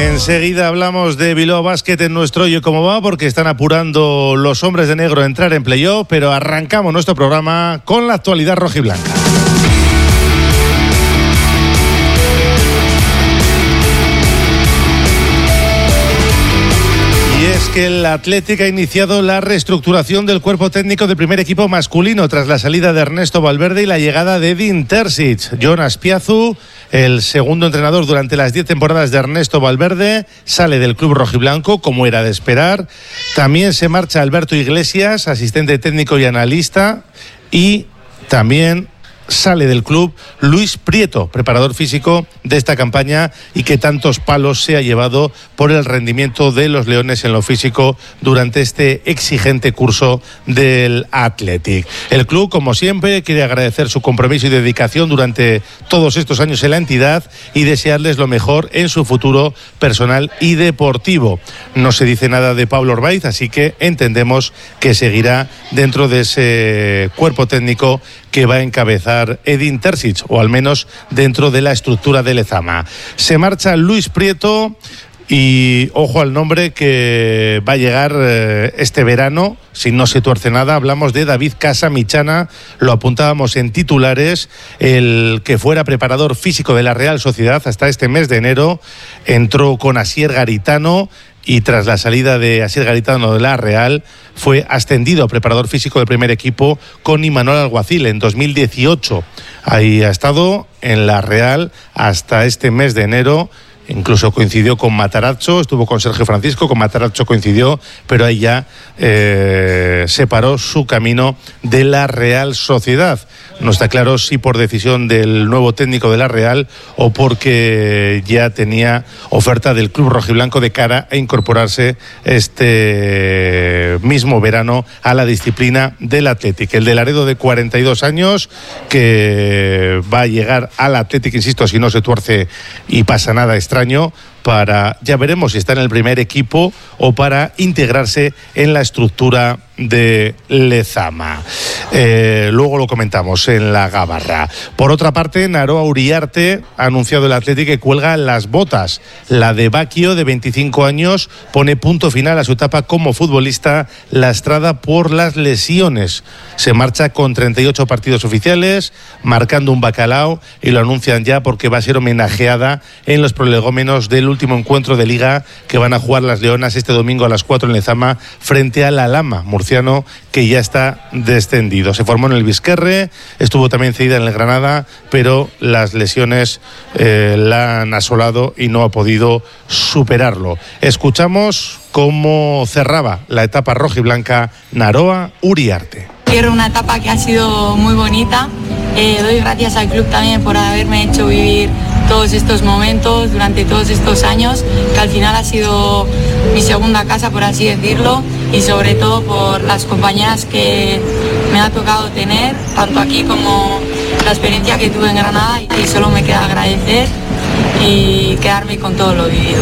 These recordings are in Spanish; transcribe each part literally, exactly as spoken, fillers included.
Enseguida hablamos de Bilbao Basket en nuestro Oye Cómo Va, porque están apurando los hombres de negro a entrar en playoff, pero arrancamos nuestro programa con la actualidad rojiblanca. Y es que el Athletic ha iniciado la reestructuración del cuerpo técnico del primer equipo masculino tras la salida de Ernesto Valverde y la llegada de Edin Terzic. Jonas Piazu, el segundo entrenador durante las diez temporadas de Ernesto Valverde, sale del club rojiblanco, como era de esperar. También se marcha Alberto Iglesias, asistente técnico y analista, y también sale del club Luis Prieto, preparador físico de esta campaña y que tantos palos se ha llevado por el rendimiento de los leones en lo físico durante este exigente curso del Athletic. El club, como siempre, quiere agradecer su compromiso y dedicación durante todos estos años en la entidad y desearles lo mejor en su futuro personal y deportivo. No se dice nada de Pablo Orbaiz, así que entendemos que seguirá dentro de ese cuerpo técnico que va a encabezar Edin Terzic, o al menos dentro de la estructura de Lezama. Se marcha Luis Prieto y ojo al nombre que va a llegar eh, este verano, si no se tuerce nada. Hablamos de David Casamichana, lo apuntábamos en titulares, el que fuera preparador físico de la Real Sociedad hasta este mes de enero, entró con Asier Garitano y tras la salida de Asier Garitano de la Real fue ascendido a preparador físico del primer equipo con Imanol Alguacil en dos mil dieciocho. Ahí ha estado en la Real hasta este mes de enero. Incluso coincidió con Matarazzo, estuvo con Sergio Francisco, con Matarazzo coincidió, pero ahí ya eh, separó su camino de la Real Sociedad. No está claro si por decisión del nuevo técnico de la Real o porque ya tenía oferta del club rojiblanco de cara a incorporarse este mismo verano a la disciplina del Athletic. El de Laredo, de cuarenta y dos años, que va a llegar al Athletic, insisto, si no se tuerce y pasa nada extraño, para, ya veremos si está en el primer equipo o para integrarse en la estructura de Lezama. Eh, luego lo comentamos en la Gabarra. Por otra parte, Naroa Uriarte ha anunciado el Athletic que cuelga las botas. La de Baquio, de veinticinco años, pone punto final a su etapa como futbolista lastrada por las lesiones. Se marcha con treinta y ocho partidos oficiales, marcando un bacalao, y lo anuncian ya porque va a ser homenajeada en los prolegómenos del último encuentro de Liga que van a jugar las Leonas este domingo a las cuatro en Lezama frente a la Lama murciano, que ya está descendido. Se formó en el Vizquerre, estuvo también cedida en el Granada, pero las lesiones eh, la han asolado y no ha podido superarlo. Escuchamos cómo cerraba la etapa rojiblanca Naroa Uriarte. Cierro una etapa que ha sido muy bonita. Eh, doy gracias al club también por haberme hecho vivir todos estos momentos durante todos estos años, que al final ha sido mi segunda casa, por así decirlo, y sobre todo por las compañeras que me ha tocado tener, tanto aquí como la experiencia que tuve en Granada, y solo me queda agradecer y quedarme con todo lo vivido.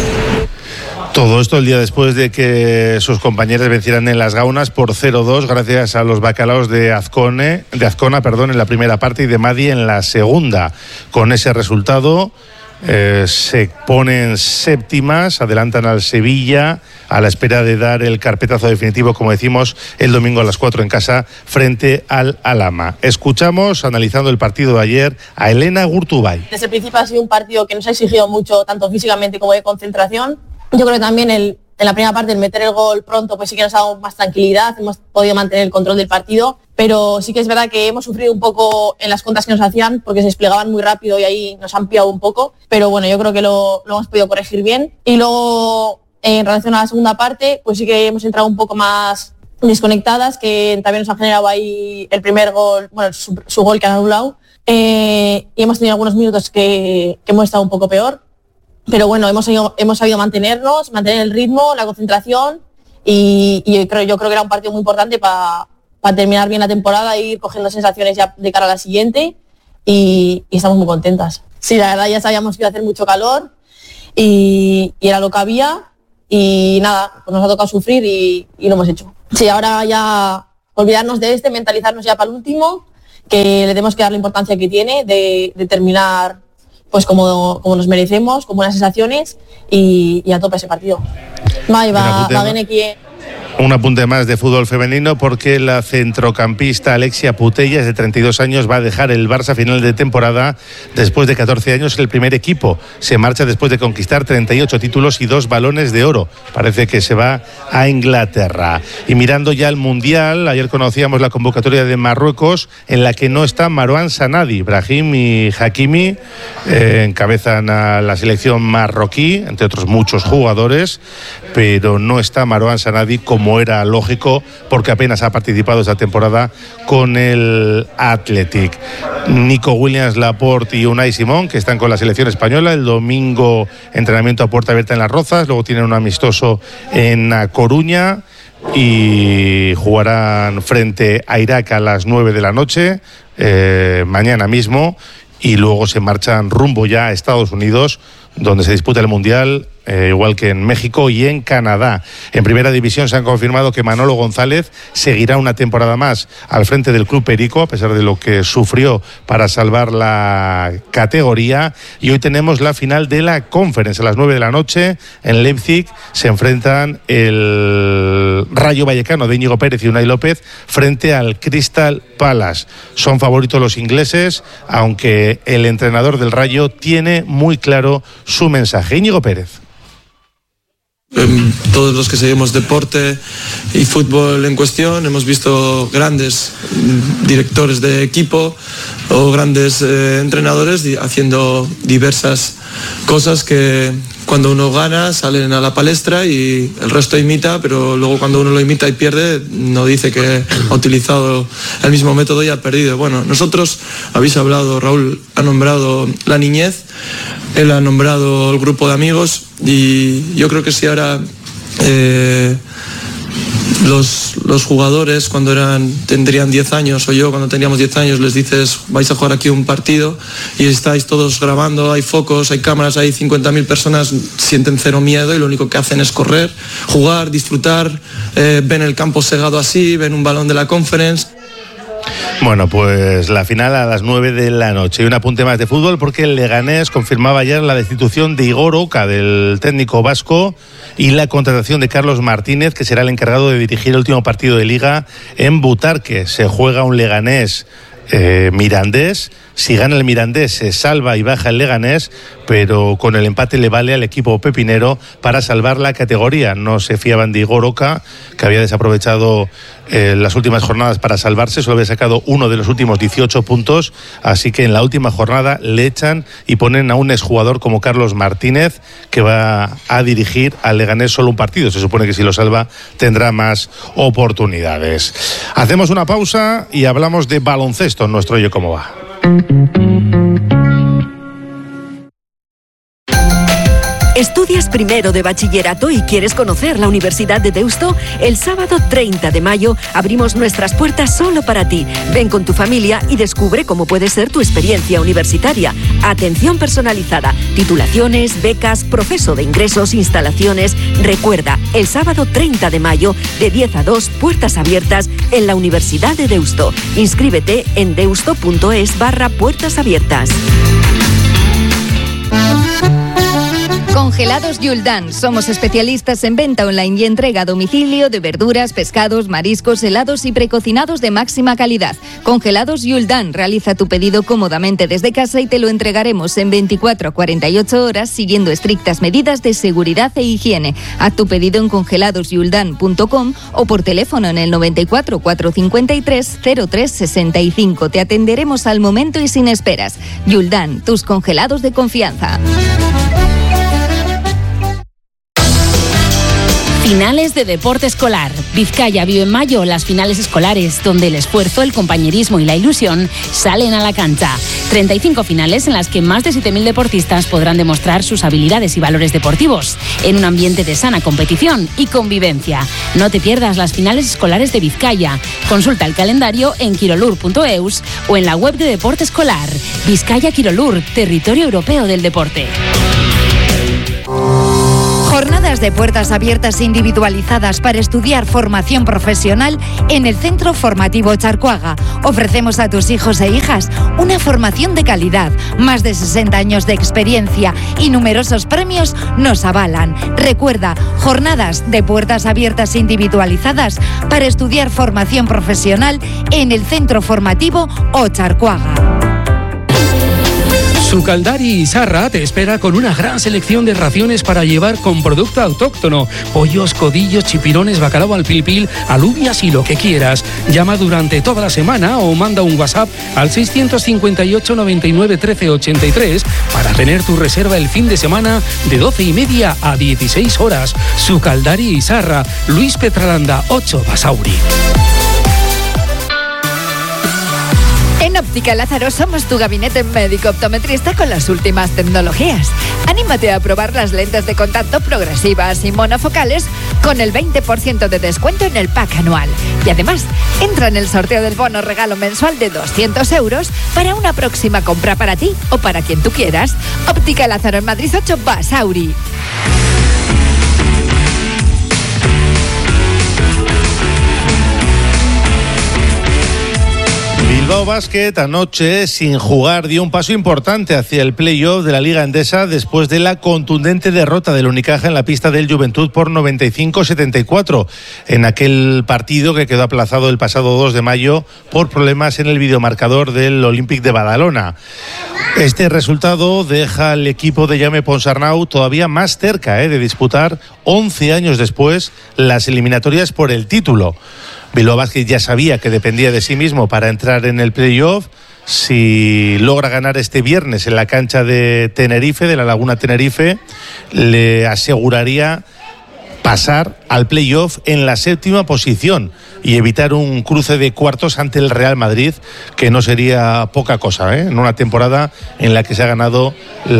Todo esto el día después de que sus compañeros vencieran en las Gaunas por cero dos gracias a los bacalaos de Azcone, de Azcona, perdón, en la primera parte y de Madi en la segunda. Con ese resultado eh, se ponen séptimas, adelantan al Sevilla a la espera de dar el carpetazo definitivo, como decimos, el domingo a las cuatro en casa frente al Alama. Escuchamos, analizando el partido de ayer, a Elena Gurtubay. Desde el principio ha sido un partido que nos ha exigido mucho, tanto físicamente como de concentración. Yo creo que también el, en la primera parte el meter el gol pronto pues sí que nos ha dado más tranquilidad, hemos podido mantener el control del partido, pero sí que es verdad que hemos sufrido un poco en las contras que nos hacían porque se desplegaban muy rápido y ahí nos han pillado un poco, pero bueno, yo creo que lo, lo hemos podido corregir bien. Y luego en relación a la segunda parte pues sí que hemos entrado un poco más desconectadas, que también nos han generado ahí el primer gol, bueno, su, su gol que han anulado, eh, y hemos tenido algunos minutos que, que hemos estado un poco peor. Pero bueno, hemos, hemos sabido mantenernos, mantener el ritmo, la concentración, y, y yo, creo, yo creo que era un partido muy importante para pa terminar bien la temporada e ir cogiendo sensaciones ya de cara a la siguiente, y, y estamos muy contentas. Sí, la verdad ya sabíamos que iba a hacer mucho calor y, y era lo que había, y nada, pues nos ha tocado sufrir y, y lo hemos hecho. Sí, ahora ya olvidarnos de este, mentalizarnos ya para el último, que le tenemos que dar la importancia que tiene de, de terminar pues como, como nos merecemos, con buenas sensaciones y, y a tope ese partido. Bai, ba, ba genekien. Un apunte más de fútbol femenino porque la centrocampista Alexia Putellas, de treinta y dos años, va a dejar el Barça a final de temporada después de catorce años el primer equipo. Se marcha después de conquistar treinta y ocho títulos y dos balones de oro. Parece que se va a Inglaterra. Y mirando ya el Mundial, ayer conocíamos la convocatoria de Marruecos en la que no está Marouane Sanadi. Brahim y Hakimi eh, encabezan a la selección marroquí, entre otros muchos jugadores, pero no está Marouane Sanadi como era lógico, porque apenas ha participado esta temporada con el Athletic. Nico Williams, Laporte y Unai Simón, que están con la selección española. El domingo entrenamiento a puerta abierta en Las Rozas, luego tienen un amistoso en A Coruña y jugarán frente a Irak a las nueve de la noche, eh, mañana mismo, y luego se marchan rumbo ya a Estados Unidos, donde se disputa el Mundial, eh, igual que en México y en Canadá. En Primera División se han confirmado que Manolo González seguirá una temporada más al frente del Club Perico, a pesar de lo que sufrió para salvar la categoría. Y hoy tenemos la final de la Conference. A las nueve de la noche en Leipzig se enfrentan el Rayo Vallecano de Íñigo Pérez y Unai López frente al Crystal Palace. Son favoritos los ingleses, aunque el entrenador del Rayo tiene muy claro su mensaje. Íñigo Pérez. Todos los que seguimos deporte y fútbol en cuestión hemos visto grandes directores de equipo o grandes eh, entrenadores haciendo diversas cosas que cuando uno gana salen a la palestra y el resto imita, pero luego cuando uno lo imita y pierde no dice que ha utilizado el mismo método y ha perdido. Bueno, nosotros, habéis hablado, Raúl ha nombrado la niñez, él ha nombrado el grupo de amigos y yo creo que si ahora eh, los, los jugadores cuando eran tendrían diez años o yo cuando teníamos diez años les dices vais a jugar aquí un partido y estáis todos grabando, hay focos, hay cámaras, hay cincuenta mil personas, sienten cero miedo y lo único que hacen es correr, jugar, disfrutar, eh, ven el campo segado así, ven un balón de la Conference. Bueno, pues la final a las nueve de la noche. Y un apunte más de fútbol porque el Leganés confirmaba ayer la destitución de Igor Oca, del técnico vasco, y la contratación de Carlos Martínez, que será el encargado de dirigir el último partido de Liga en Butarque. Se juega un Leganés eh, Mirandés. Si gana el Mirandés se salva y baja el Leganés, pero con el empate le vale al equipo pepinero para salvar la categoría. No se fiaban de Igor Oca, que había desaprovechado eh, las últimas jornadas para salvarse, solo había sacado uno de los últimos dieciocho puntos, así que en la última jornada le echan y ponen a un exjugador como Carlos Martínez, que va a dirigir al Leganés solo un partido. Se supone que si lo salva tendrá más oportunidades. Hacemos una pausa y hablamos de baloncesto en nuestro Oye Cómo Va. ¿Estudias primero de bachillerato y quieres conocer la Universidad de Deusto? El sábado treinta de mayo abrimos nuestras puertas solo para ti. Ven con tu familia y descubre cómo puede ser tu experiencia universitaria. Atención personalizada, titulaciones, becas, proceso de ingresos, instalaciones. Recuerda, el sábado treinta de mayo, de diez a dos, puertas abiertas en la Universidad de Deusto. Inscríbete en deusto.es barra puertas abiertas. Congelados Yuldan. Somos especialistas en venta online y entrega a domicilio de verduras, pescados, mariscos, helados y precocinados de máxima calidad. Congelados Yuldan. Realiza tu pedido cómodamente desde casa y te lo entregaremos en veinticuatro a cuarenta y ocho horas siguiendo estrictas medidas de seguridad e higiene. Haz tu pedido en congelados yuldan punto com o por teléfono en el noventa y cuatro, cuatrocientos cincuenta y tres, cero tres sesenta y cinco. Te atenderemos al momento y sin esperas. Yuldan, tus congelados de confianza. Finales de deporte escolar. Vizcaya vive en mayo las finales escolares, donde el esfuerzo, el compañerismo y la ilusión salen a la cancha. treinta y cinco finales en las que más de siete mil deportistas podrán demostrar sus habilidades y valores deportivos, en un ambiente de sana competición y convivencia. No te pierdas las finales escolares de Vizcaya. Consulta el calendario en quirolur punto eus o en la web de deporte escolar. Vizcaya Quirolur, territorio europeo del deporte. Jornada Jornadas de puertas abiertas individualizadas para estudiar formación profesional en el Centro Formativo Charcoaga. Ofrecemos a tus hijos e hijas una formación de calidad. Más de sesenta años de experiencia y numerosos premios nos avalan. Recuerda, jornadas de puertas abiertas individualizadas para estudiar formación profesional en el Centro Formativo Ocharcoaga. Sucaldari Izarra te espera con una gran selección de raciones para llevar con producto autóctono. Pollos, codillos, chipirones, bacalao al pil pil, alubias y lo que quieras. Llama durante toda la semana o manda un WhatsApp al seiscientos cincuenta y ocho, noventa y nueve, trece, ochenta y tres para tener tu reserva el fin de semana de doce y media a dieciséis horas. Sucaldari Izarra, Luis Petralanda, ocho Basauri. En Óptica Lázaro somos tu gabinete médico optometrista con las últimas tecnologías. Anímate a probar las lentes de contacto progresivas y monofocales con el veinte por ciento de descuento en el pack anual. Y además, entra en el sorteo del bono regalo mensual de doscientos euros para una próxima compra para ti o para quien tú quieras. Óptica Lázaro en Madrid ocho Basauri. Bilbao Basket anoche, sin jugar, dio un paso importante hacia el play-off de la Liga Endesa después de la contundente derrota del Unicaja en la pista del Juventud por noventa y cinco a setenta y cuatro en aquel partido que quedó aplazado el pasado dos de mayo por problemas en el videomarcador del Olympic de Badalona. Este resultado deja al equipo de Jaume Ponsarnau todavía más cerca eh, de disputar once años después las eliminatorias por el título. Bilbao Basket ya sabía que dependía de sí mismo para entrar en el playoff. Si logra ganar este viernes en la cancha de Tenerife, de la Laguna Tenerife, le aseguraría pasar al playoff en la séptima posición y evitar un cruce de cuartos ante el Real Madrid, que no sería poca cosa, ¿eh? En una temporada en la que se ha ganado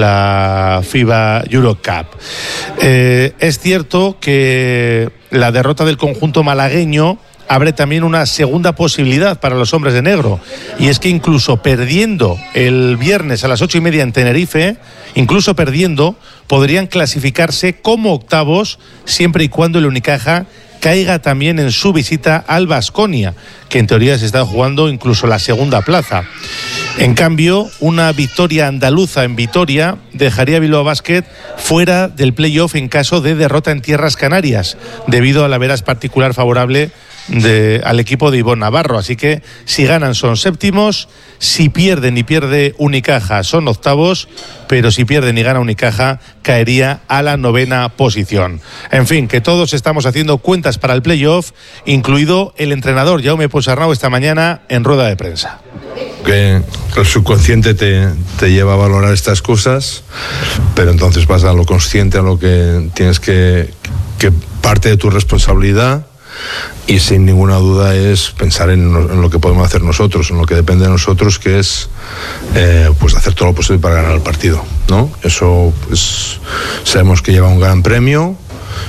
la FIBA Eurocup. Eh, es cierto que la derrota del conjunto malagueño abre también una segunda posibilidad para los hombres de negro, y es que incluso perdiendo el viernes a las ocho y media en Tenerife, incluso perdiendo, podrían clasificarse como octavos siempre y cuando el Unicaja caiga también en su visita al Baskonia, que en teoría se está jugando incluso la segunda plaza. En cambio, una victoria andaluza en Vitoria dejaría a Bilbao Basket fuera del playoff en caso de derrota en tierras canarias, debido a la veras particular favorable De, al equipo de Ivonne Navarro. Así que si ganan son séptimos, si pierden y pierde Unicaja son octavos, pero si pierden y gana Unicaja caería a la novena posición. En fin, que todos estamos haciendo cuentas para el playoff, incluido el entrenador Jaume Ponsarnau esta mañana en rueda de prensa. Que el subconsciente te, te lleva a valorar estas cosas, pero entonces vas a lo consciente, a lo que tienes que, que parte de tu responsabilidad, y sin ninguna duda es pensar en, en lo que podemos hacer nosotros, en lo que depende de nosotros, que es eh, pues hacer todo lo posible para ganar el partido, ¿no? Eso pues sabemos que lleva un gran premio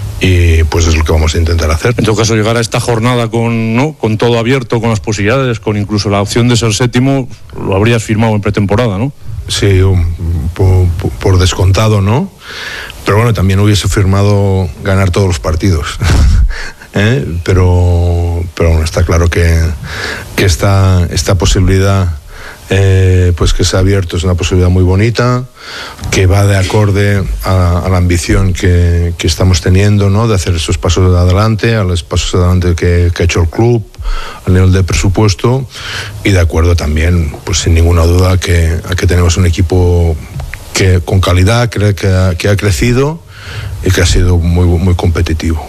y pues es lo que vamos a intentar hacer. En todo caso, llegar a esta jornada con, ¿no?, con todo abierto, con las posibilidades, con incluso la opción de ser séptimo, lo habrías firmado en pretemporada, ¿no? Sí, um, por, por descontado, ¿no? Pero bueno, también hubiese firmado ganar todos los partidos. ¿Eh? pero pero bueno, está claro que, que esta, esta posibilidad eh, pues que se ha abierto es una posibilidad muy bonita, que va de acorde a, a la ambición que, que estamos teniendo, ¿no?, de hacer esos pasos de adelante, a los pasos de adelante que, que ha hecho el club a nivel de presupuesto, y de acuerdo también, pues sin ninguna duda, que, a que tenemos un equipo que con calidad, que, que, ha, que ha crecido y que ha sido muy, muy competitivo.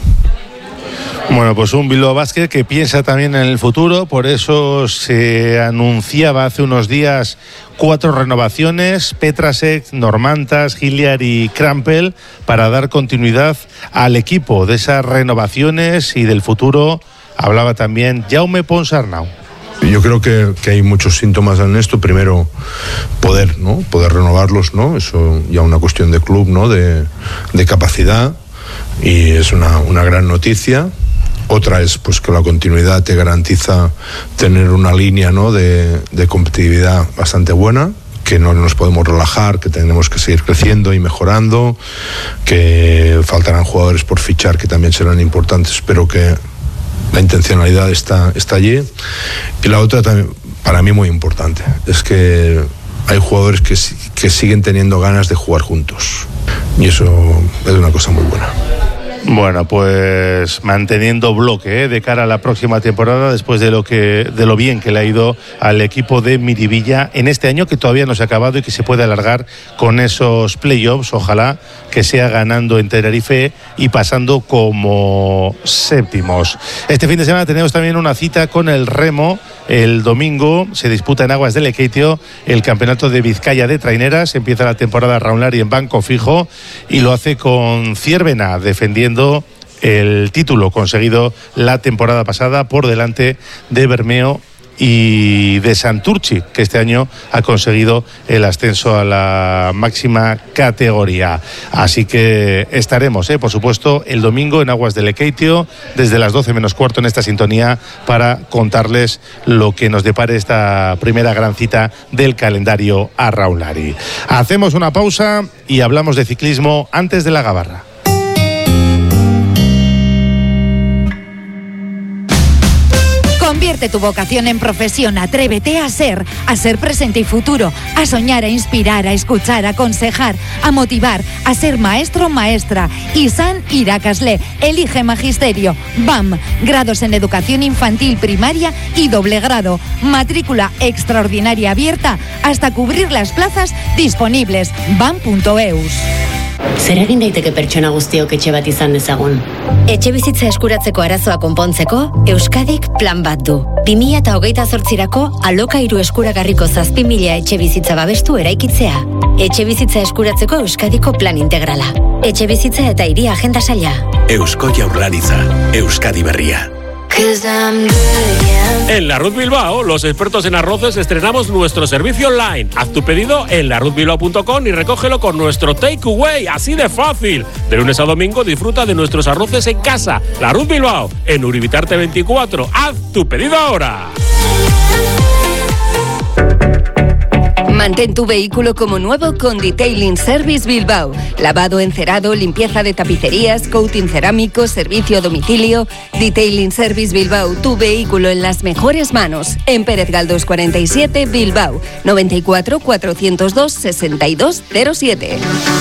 Bueno, pues un Bilbao Basket que piensa también en el futuro, por eso se anunciaba hace unos días cuatro renovaciones: Petrasek, Normantas, Hilliard y Krampel, para dar continuidad al equipo. De esas renovaciones y del futuro hablaba también Jaume Ponsarnau. Yo creo que, que hay muchos síntomas en esto. Primero, poder, ¿no?, poder renovarlos, ¿no? Eso ya una cuestión de club, ¿no?, de, de capacidad, y es una, una gran noticia. Otra es pues que la continuidad te garantiza tener una línea, ¿no?, de, de competitividad bastante buena, que no nos podemos relajar, que tenemos que seguir creciendo y mejorando, que faltarán jugadores por fichar que también serán importantes, pero que la intencionalidad está, está allí. Y la otra también, para mí muy importante, es que hay jugadores que, que siguen teniendo ganas de jugar juntos, y eso es una cosa muy buena. Bueno, pues manteniendo bloque ¿eh? de cara a la próxima temporada, después de lo que de lo bien que le ha ido al equipo de Miribilla en este año, que todavía no se ha acabado y que se puede alargar con esos playoffs. Ojalá que sea ganando en Tenerife y pasando como séptimos. Este fin de semana tenemos también una cita con el remo. El domingo se disputa en aguas de Lekeitio el campeonato de Vizcaya de traineras. Empieza la temporada Raunlari en banco fijo y lo hace con Ciervena defendiendo el título conseguido la temporada pasada por delante de Bermeo y de Santurchi, que este año ha conseguido el ascenso a la máxima categoría. Así que estaremos, ¿eh? por supuesto, el domingo en aguas de Lekeitio, desde las doce menos cuarto en esta sintonía, para contarles lo que nos depare esta primera gran cita del calendario a Raunlari. Hacemos una pausa y hablamos de ciclismo antes de la Gabarra. Convierte tu vocación en profesión, atrévete a ser, a ser presente y futuro, a soñar, a inspirar, a escuchar, a aconsejar, a motivar, a ser maestro o maestra. Isan Irakasle, elige magisterio, B A M, grados en educación infantil, primaria y doble grado. Matrícula extraordinaria abierta hasta cubrir las plazas disponibles. bam punto eus. Zer egin daiteke pertsona guztiok etxe bat izan dezagun? Etxe bizitza eskuratzeko arazoa konpontzeko, Euskadik plan bat du. bi mila hogeita zortzirako alokairu eskuragarriko zazpi mila etxe bizitza babestu eraikitzea. Etxe bizitza eskuratzeko Euskadiko plan integrala. Etxe bizitza eta hiri agenda saila. Eusko Jaurlaritza, Euskadi berria. En Larruz Bilbao, los expertos en arroces estrenamos nuestro servicio online. Haz tu pedido en larruz bilbao punto com y recógelo con nuestro takeaway, así de fácil. De lunes a domingo disfruta de nuestros arroces en casa. Larruz Bilbao, en Uribitarte veinticuatro. Haz tu pedido ahora. Mantén tu vehículo como nuevo con Detailing Service Bilbao. Lavado, encerado, limpieza de tapicerías, coating cerámico, servicio a domicilio. Detailing Service Bilbao, tu vehículo en las mejores manos. En Pérez Galdós cuarenta y siete, Bilbao. noventa y cuatro, cuatrocientos dos, sesenta y dos cero siete.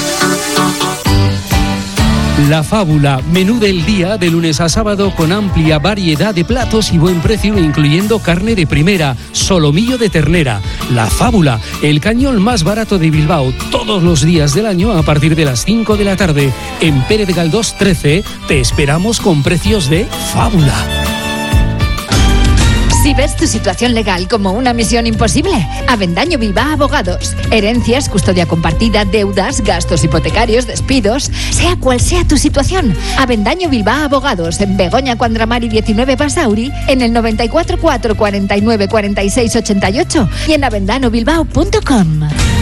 La Fábula, menú del día de lunes a sábado con amplia variedad de platos y buen precio, incluyendo carne de primera, solomillo de ternera. La Fábula, el cañón más barato de Bilbao, todos los días del año a partir de las cinco de la tarde. En Pérez Galdós trece te esperamos con precios de Fábula. Si ves tu situación legal como una misión imposible, Avendaño Bilbao Abogados. Herencias, custodia compartida, deudas, gastos hipotecarios, despidos, sea cual sea tu situación. Avendaño Bilbao Abogados, en Begoña Cuandramari diecinueve Basauri, en el noventa y cuatro, cuatro cuarenta y nueve, cuarenta y seis ochenta y ocho y en avendano bilbao punto com.